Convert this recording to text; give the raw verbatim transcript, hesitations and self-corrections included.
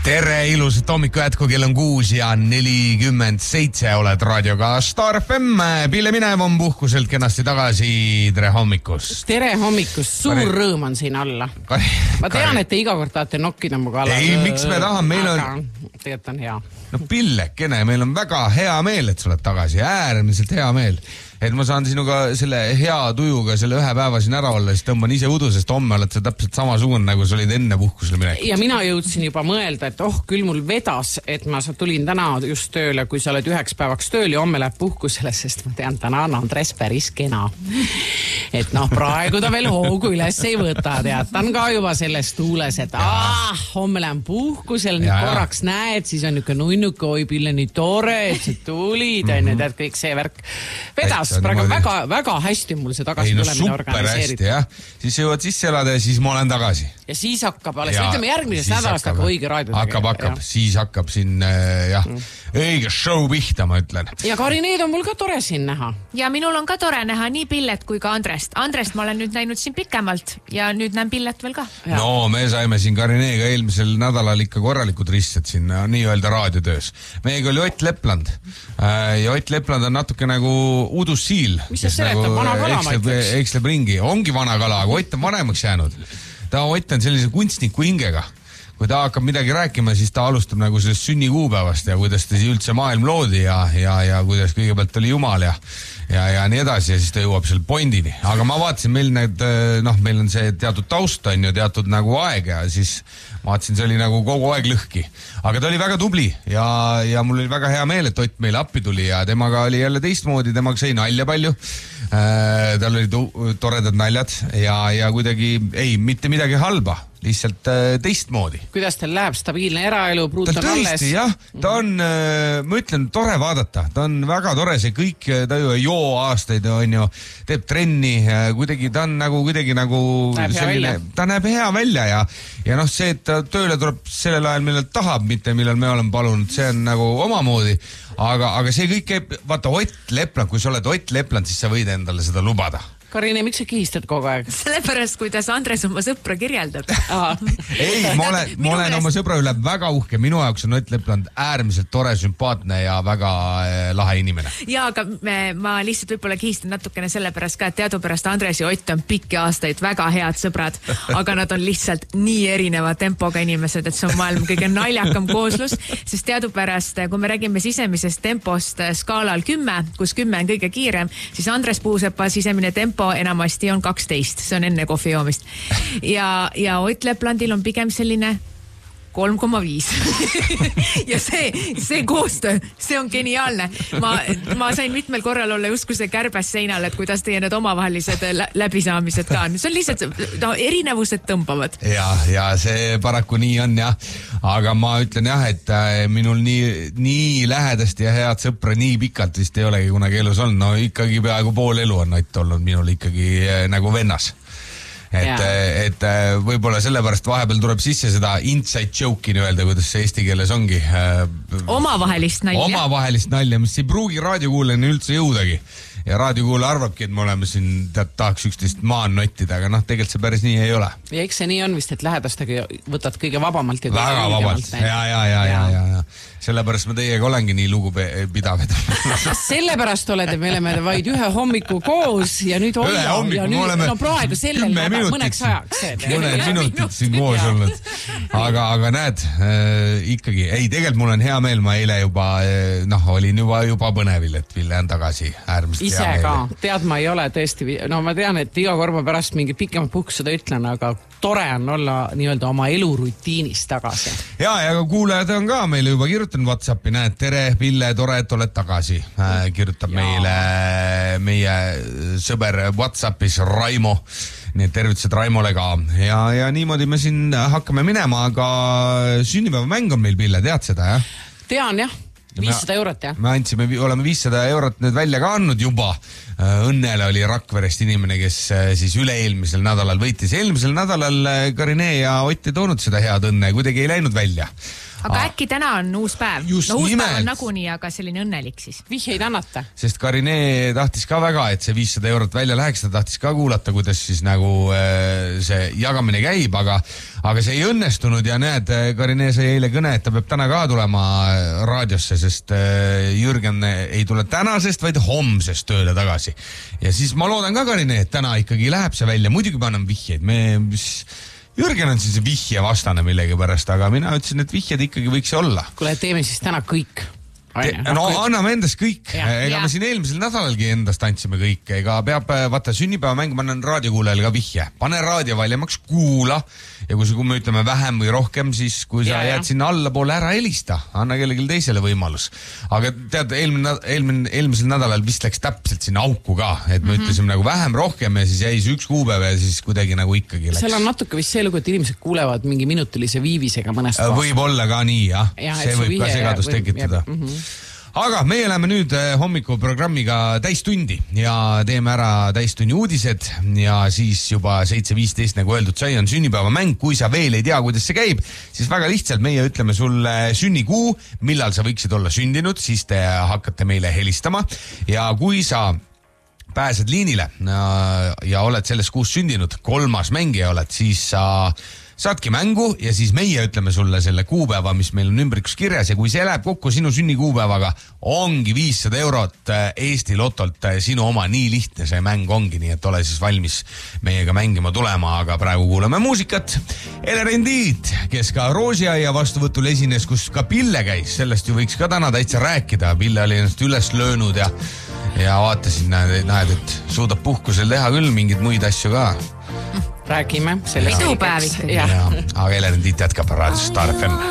Tere, ilusat hommiku jätku, kell on kuus ja nelikümmend seitse, oled raadioga Star F M. Pille Minev on puhkuselt kenasti tagasi. Tere hommikust. Tere hommikust, suur Kari... rõõm on siin alla. Kari... Ma tean, Kari... et te iga kord tahate nokkida mu kallal. Ei, miks me tahan, meil on... Aga tegelikult on hea. No Pillekene, meil on väga hea meel, et sa oled tagasi. Äärmiselt hea meel. Et ma saan sinuga selle hea tujuga selle ühe päeva siin ära olla, siis tõmban ise udu, sest homme oled sa täpselt samasugune, nagu sa olid enne puhkusele minekut. Ja mina jõudsin juba mõelda, et oh, küll mul vedas, et ma tulin täna just tööle, kui sa oled üheks päevaks tööl ja homme läheb puhkusele, sest ma tean, täna on Andres päris kena. Et noh, praegu ta veel hoogu üles ei võta, tead. Ta on ka juba selles tuules, et ah, homme lähen puhkusele, nüüd ja, korraks ja. Näed, siis on niuke nunnuke, oi Pille, nii tore, et sa tulid, mm -hmm. tead, kõik see värk vedas. Praegu väga, väga hästi mul see tagasi ei, no, tulemine organiseeritud. Hästi, siis jõuad sisse elada ja siis ma olen tagasi. Ja siis hakkab alles, ja, ütleme järgmisest nädalast hakkab õige raadio. Hakkab, hakkab, ja. Siis hakkab siin jah, mm. õige show pihta, ma ütlen. Ja Karineed on mul ka tore siin näha. Ja minul on ka tore näha nii Pillet kui ka Andrest. Andrest ma olen nüüd näinud siin pikemalt ja nüüd näen Pillet veel ka. Ja. No me saime siin Karineega eelmisel nädalal ikka korralikud risted siin nii-öelda raadiotöös. Meiega oli Ott Lepland ja Ott Lepland on natuke nagu udus siil. Mis see seletab, nagu vana kala, ma ütleks? Eksleb ringi, ongi vana kala, aga Ott on vanemaks jäänud. Ta Ott on sellise kunstniku hingega. Kui ta hakkab midagi rääkima, siis ta alustab nagu sellest sünnikuupäevast ja kuidas ta üldse maailm loodi ja, ja, ja kuidas kõigepealt oli Jumal ja, ja, ja nii edasi ja siis ta jõuab seal pointini. Aga ma vaatasin, meil need, noh, meil on see teatud taust on ju teatud nagu aeg ja siis vaatasin, see oli nagu kogu aeg lõhki. Aga ta oli väga tubli ja, ja mul oli väga hea meel, et Ott meile appi tuli ja temaga oli jälle teistmoodi, temaga sai nalja palju. Äh, tal oli tu- toredad naljad ja, ja kuidagi ei, mitte midagi halba. Lihtsalt äh, teistmoodi. Kuidas teil läheb stabiilne eraelu, pruut on alles? Tõesti, jah. Ta on, äh, ma ütlen, tore vaadata. Ta on väga tore, see kõik, ta ju joo aastaid on ju, teeb trenni, kuidagi, ta on nagu, kuidagi nagu näeb selline, ta näeb hea välja ja, ja noh, see, et ta tööle tuleb sellel ajal, millal tahab, mitte millal me oleme palunud, see on nagu omamoodi. Aga, aga see kõik käib, vaata, Ott Lepland, kui sa oled Ott Lepland, siis sa võid endale seda lubada. Karine, miks sa kihistad kogu aeg? Sellepärast, kuidas Andres oma sõpra kirjeldab. Ei, ma olen, ma olen oma sõbra üle väga uhke. Minu jaoks on Ott Lepland äärmiselt tore, sümpaatne ja väga lahe inimene. Ja, aga me, ma lihtsalt võib-olla kihistan natukene sellepärast ka, et teadupärast Andres ja Ott on pikki aastaid väga head sõbrad, aga nad on lihtsalt nii erineva tempoga inimesed, et see on maailm kõige naljakam kooslus, sest teadupärast, kui me räägime sisemisest tempost skaalal kümme, kus kümme on kõige kiirem, siis Andres Puusepa sisemine tempo enamasti on kaksteist, see on enne kohvi joomist. Ja, ja Ott Leplandil on pigem selline kolm koma viis. Ja see, see koostöö, see on geniaalne. Ma, ma sain mitmel korral olla justkui see kärbes seinal, et kuidas teie need omavahelised läbisaamised ka on. See on lihtsalt, no, erinevused tõmbavad. Ja, ja see paraku nii on, jah. Aga ma ütlen jah, et minul nii, nii lähedasti ja head sõpra nii pikalt vist ei olegi kunagi elus olnud. No ikkagi peaaegu pool elu on Ott olnud minul ikkagi nagu vennas. Et, et võib-olla sellepärast vahepeal tuleb sisse seda inside joke'i öelda, kuidas see eesti keeles ongi. Omavahelist nalja. Omavahelist nalja, mis ei pruugi raadiokuuleni üldse jõudagi. Ja raadiokuule arvabki, et me oleme siin tead, tahaks üksteist maan nottida, aga noh, tegelikult see päris nii ei ole. Ja eks see nii on vist, et lähedastega võtad kõige vabamalt. Ja väga vabalt, ja, ja, ja, ja, ja, ja, ja. Sellepärast ma teiega olengi nii lugu pidav. Sellepärast olete, me oleme vaid ühe hommiku koos ja nüüd hoia. Ühe hommiku, ja nüüd, me oleme no praegu sellel nädal, mõneks ajaks. Mõned minutid siin koos olnud. Aga, aga näed, äh, ikkagi, ei, tegelikult mul on hea meel, ma eile juba, äh, noh, olin juba, juba põnevil, et Ville on tagasi äärmist. Ise ka, tead, ma ei ole tõesti, no ma tean, et iga korba pärast mingi pikemat puhkus seda ütlen, aga tore on olla nii-öelda oma elurutiinis tagasi. Ja, ja kuulajad on ka meile juba kirjutanud WhatsAppi, näed, tere, Ville, tore, et oled tagasi. Äh, kirjutab ja. meile meie sõber WhatsAppis Raimo, nii et tervitused Raimole ka. Ja, ja niimoodi me siin hakkame minema, aga sünnipäeva mäng on meil, Ville, tead seda, jah? Tean, jah. viissada eurot, jah? Me andsime, oleme viissada eurot nüüd välja ka andnud juba. Õnnele oli Rakverest inimene, kes siis üle-eelmisel nädalal võitis. Eelmisel nädalal Karine ja Ott ei toonud seda head õnne, kuidagi ei läinud välja. aga ah. äkki täna on uus päev? Just no uus nimelt. päev on nagunii, aga selline õnnelik siis. Vihjeid annata. Sest Karine tahtis ka väga, et see viissada eurot välja läheks, ta tahtis ka kuulata, kuidas siis nagu see jagamine käib, aga, aga see ei õnnestunud ja näed, Karine sai eile kõne, et ta peab täna ka tulema raadiosse, sest Jürgen ei tule tänasest, vaid homsest tööle tagasi. Ja siis ma loodan ka, Karine, et täna ikkagi läheb see välja. Muidugi ma annan vihjeid. Me, mis... Jürgen on siis vihje vastane millegi pärast, aga mina ütlesin, et vihjed ikkagi võiks olla. Kuule, teeme siis täna kõik. Te, no kõik. Anname endast kõik. Ja, ega ja. Me siin eelmisel nädalalgi endast andsime kõik. Ega peab, vaata, sünnipäeva mängu ma annan raadiokuulajal ka vihje. Pane raadio valjemaks, kuula. Ja kui, kui me ütleme vähem või rohkem, siis kui sa ja, jääd ja. Sinna allapoole ära helista, anna kellelgi teisele võimalus. Aga tead, eelmine, eelmine, eelmisel nädalal vist läks täpselt sinna auku ka, et me mm -hmm. ütlesime nagu vähem rohkem ja siis jäi see üks kuupäev ja siis kuidagi nagu ikkagi läks. Seal on natuke vist see lugu, et inimesed kuulevad mingi minutilise viivisega mõnest kohast. Võib olla ka nii, jah. Ja, see võib ka segadust või, tekitada. Ja, mm -hmm. Aga meie läheme nüüd hommikuprogrammiga täistundi ja teeme ära täistunni uudised ja siis juba seitse viisteist, nagu öeldud sai, on sünnipäeva mäng. Kui sa veel ei tea, kuidas see käib, siis väga lihtsalt meie ütleme sulle sünnikuu, millal sa võiksid olla sündinud, siis te hakkate meile helistama ja kui sa pääsed liinile ja oled selles kuus sündinud, kolmas mängija oled, siis sa saadki mängu ja siis meie ütleme sulle selle kuupäeva, mis meil on ümbrikus kirjas ja kui see läheb kokku sinu sünnikuupäevaga, ongi viissada eurot Eesti Lotolt sinu oma. Nii lihtne see mäng ongi, nii et ole siis valmis meiega mängima tulema, aga praegu kuulame muusikat. Elering Tiit, kes ka Roosiaia vastuvõtul esines, kus ka Pille käis, sellest ju võiks ka täna täitsa rääkida. Pille oli ennast üles löönud ja, ja vaatasin, näed, näed, et suudab puhkusel teha küll mingeid muid asju ka. Räägime. Pidupäev ikkagi. Aga Elering Tiit jätkab raadios Star F M.